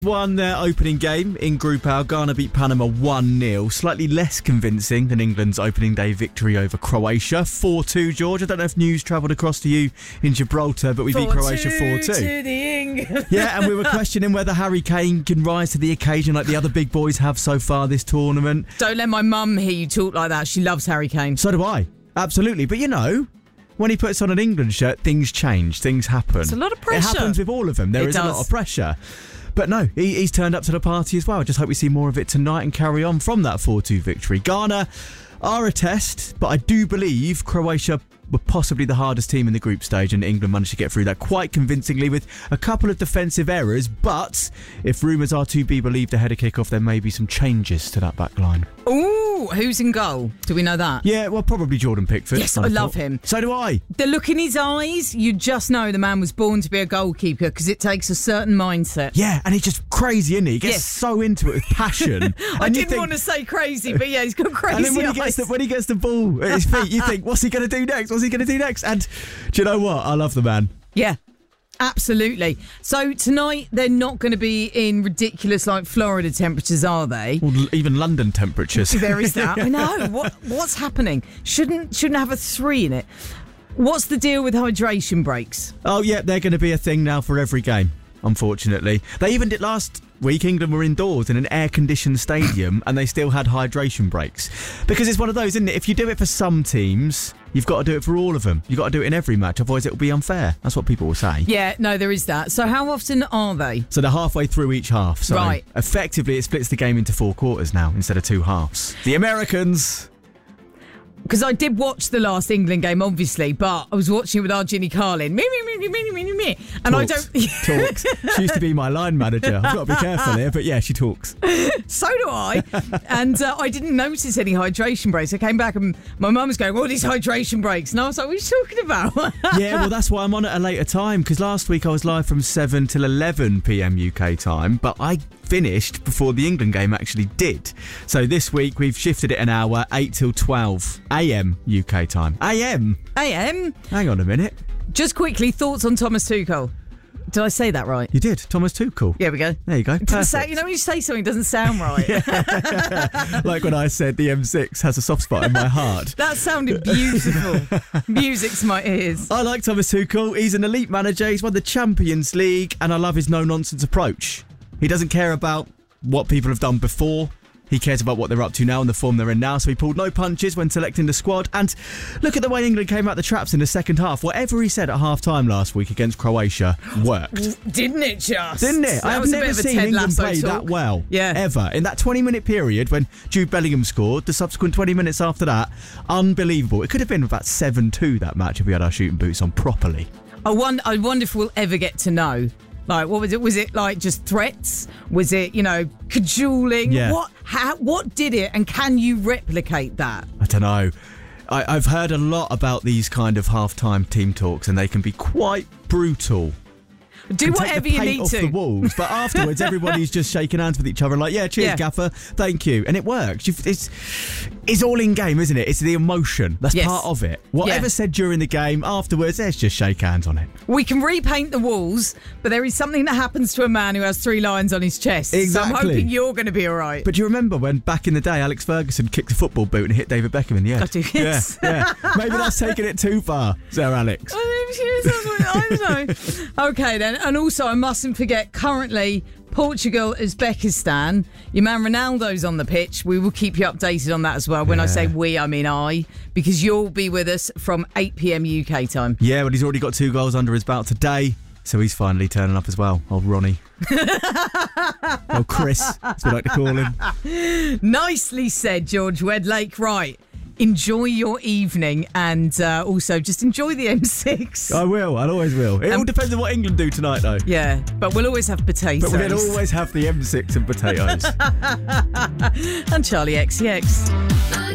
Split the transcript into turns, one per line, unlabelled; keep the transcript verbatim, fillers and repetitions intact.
Won their opening game in Group A. Ghana beat Panama one nil. Slightly less convincing than England's opening day victory over Croatia. four two, George. I don't know if news travelled across to you in Gibraltar, but we beat Croatia four two.
to the England.
Yeah, and we were questioning whether Harry Kane can rise to the occasion like the other big boys have so far this tournament.
Don't let my mum hear you talk like that. She loves Harry Kane.
So do I. Absolutely. But you know, when he puts on an England shirt, things change. Things happen.
It's a lot of pressure.
It happens with all of them. There
It
is
does.
a lot of pressure. But no, he, he's turned up to the party as well. I just hope we see more of it tonight and carry on from that four two victory. Ghana are a test, but I do believe Croatia were possibly the hardest team in the group stage, and England managed to get through that quite convincingly with a couple of defensive errors. But if rumours are to be believed ahead of kick-off, there may be some changes to that back line.
Ooh, who's in goal? Do we know that?
Yeah, well, probably Jordan Pickford.
Yes, I love him.
So do I.
The look in his eyes, you just know the man was born to be a goalkeeper because it takes a certain mindset.
Yeah, and he's just crazy, isn't he? He gets
Yes.
so into it with passion.
I
And you
didn't
think-
want to say crazy, but yeah, he's got crazy
And then when he,
eyes.
gets the, when he gets the ball at his feet, you think, what's he going to do next? What's he going to do next? And do you know what? I love the man.
Yeah, absolutely. So tonight, they're not going to be in ridiculous, like, Florida temperatures, are they?
Well, l- even London temperatures.
There is that. I know. What, what's happening? Shouldn't shouldn't have a three in it. What's the deal with hydration breaks?
Oh, yeah, they're going to be a thing now for every game, unfortunately. They even did last week. England were indoors in an air-conditioned stadium and they still had hydration breaks. Because it's one of those, isn't it? If you do it for some teams, you've got to do it for all of them. You've got to do it in every match, otherwise it'll be unfair. That's what people will say.
Yeah, no, there is that. So how often are they?
So they're halfway through each half. So
Right.
effectively it splits the game into four quarters now instead of two halves. The Americans...
Because I did watch the last England game, obviously, but I was watching it with our Ginny Carlin. Me, me, me, me, me, me, me. And I
Talks.
don't...
talks. She used to be my line manager. I've got to be careful here, but yeah, she talks.
So do I. And uh, I didn't notice any hydration breaks. I came back and my mum was going, oh, these hydration breaks. And I was like, what are you talking about?
Yeah, well, that's why I'm on at a later time, because last week I was live from seven till eleven p.m. U K time, but I finished before the England game actually did. So this week we've shifted it an hour, eight till twelve a.m. U K time. A M?
A M.
Hang on a minute.
Just quickly, thoughts on Thomas Tuchel. Did I say that right?
You did. Thomas Tuchel.
There we go.
There you go.
It doesn't sound,
Perfect.
you know when you say something doesn't sound right?
Like when I said the M six has a soft spot in my heart.
That sounded beautiful. Music to my ears.
I like Thomas Tuchel. He's an elite manager. He's won the Champions League, and I love his no-nonsense approach. He doesn't care about what people have done before. He cares about what they're up to now and the form they're in now. So he pulled no punches when selecting the squad. And look at the way England came out the traps in the second half. Whatever he said at half-time last week against Croatia worked.
Didn't it just?
Didn't it?
That
I have
was a
never
bit of a
seen
Ted
England
Lasso
play
talk.
that well.
Yeah.
Ever. In that twenty-minute period when Jude Bellingham scored, the subsequent twenty minutes after that, unbelievable. It could have been about seven two that match if we had our shooting boots on properly.
I wonder, I wonder if we'll ever get to know. Like, what was it? Was it like just threats? Was it, you know, cajoling?
Yeah.
What? How? What did it? And can you replicate that?
I don't know. I, I've heard a lot about these kind of half-time team talks, and they can be quite brutal.
Do
Can
whatever
take the
you
paint
need
off
to.
the walls, but afterwards everybody's just shaking hands with each other like, yeah, cheers,
Yeah.
Gaffer, thank you, and it works. You've, it's it's all in game, isn't it? It's the emotion that's
Yes.
part of it. Whatever
Yeah.
said during the game, afterwards, let's just shake hands on it.
We can repaint the walls, but there is something that happens to a man who has three lions on his chest. So I'm
Exactly.
hoping you're going to be all right.
But do you remember when back in the day Alex Ferguson kicked a football boot and hit David Beckham in the head?
I do, yes.
Yeah, yeah. Maybe that's taking it too far, Sir Alex.
I don't know. Okay then, and also I mustn't forget, currently Portugal, Uzbekistan. Your man Ronaldo's on the pitch. We will keep you updated on that as well. When I
Yeah.
say we, I mean I, because you'll be with us from eight p.m. U K time.
Yeah, but he's already got two goals under his belt today, so he's finally turning up as well. Old Ronnie. Old Chris, as we like to call him.
Nicely said, George Wedlake. Right. Enjoy your evening and uh, also just enjoy the M six.
I will, I always will. It all
Um,
depends on what England do tonight, though.
Yeah, but we'll always have potatoes.
But we'll always have the M six and potatoes.
And Charlie X C X.